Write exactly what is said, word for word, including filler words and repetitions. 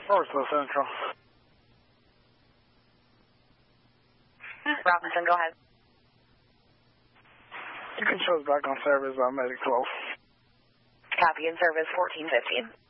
Orso Central. Robinson, go ahead. You can show us back on service on Medic twelve. Copy in service fourteen fifteen.